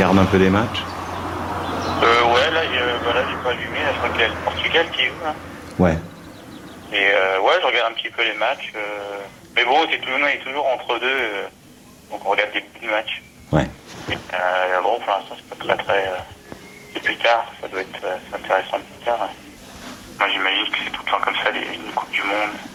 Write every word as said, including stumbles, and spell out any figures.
regardes un peu les matchs? Euh, ouais, là, euh, bah, là j'ai pas allumé, là, je crois qu'il y a le Portugal qui joue, là. Ouais. Et euh, ouais, je regarde un petit peu les matchs. Euh... Mais bon, c'est toujours, on est toujours entre deux, euh... donc on regarde des petits matchs. Ouais. Et, euh, bon, pour l'instant, c'est pas très très... Euh... C'est plus tard, ça doit être euh, intéressant plus tard. Ouais. Moi, j'imagine que c'est tout le temps comme ça, les, une Coupe du Monde.